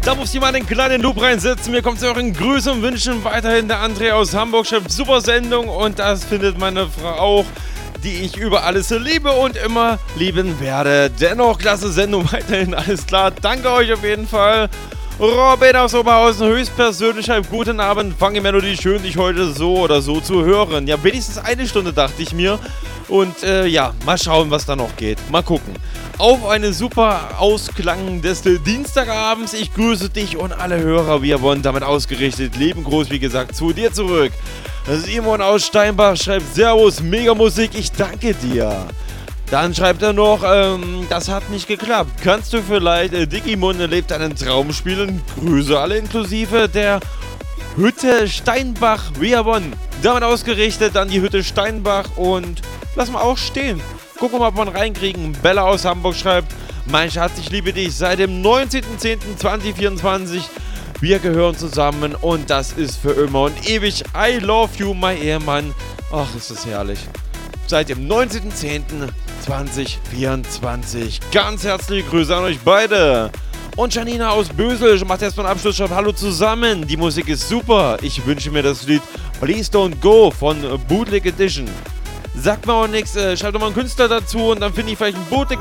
Da muss jemand einen kleinen Loop reinsetzen. Mir kommt zu euren Grüßen und Wünschen weiterhin der André aus Hamburg. Schreibt super Sendung und das findet meine Frau auch, die ich über alles liebe und immer lieben werde. Dennoch klasse Sendung weiterhin, alles klar. Danke euch auf jeden Fall. Robin aus Oberhausen höchstpersönlich schreibt: Guten Abend, fange Melodie, schön dich heute so oder so zu hören. Ja, wenigstens eine Stunde dachte ich mir. Und ja, mal schauen, was da noch geht. Mal gucken. Auf eine super Ausklang des Dienstagabends. Ich grüße dich und alle Hörer via Bonn, damit ausgerichtet. Leben groß, wie gesagt, zu dir zurück. Simon aus Steinbach schreibt: Servus, mega Musik, ich danke dir. Dann schreibt er noch, das hat nicht geklappt. Kannst du vielleicht Digimon lebt einen Traum spielen? Grüße alle inklusive der Hütte Steinbach via Bonn. Damit ausgerichtet dann die Hütte Steinbach und lassen wir auch stehen. Gucken wir mal, ob wir ihn reinkriegen. Bella aus Hamburg schreibt: Mein Schatz, ich liebe dich seit dem 19.10.2024. Wir gehören zusammen und das ist für immer und ewig. I love you, mein Ehemann. Ach, ist das herrlich. Seit dem 19.10.2024. Ganz herzliche Grüße an euch beide. Und Janina aus Bösel macht erstmal einen Abschluss, schreibt: Hallo zusammen, die Musik ist super. Ich wünsche mir das Lied Please Don't Go von Bootleg Edition. Sagt mir auch nichts, schreibt doch mal einen Künstler dazu und dann finde ich vielleicht ein Bootleg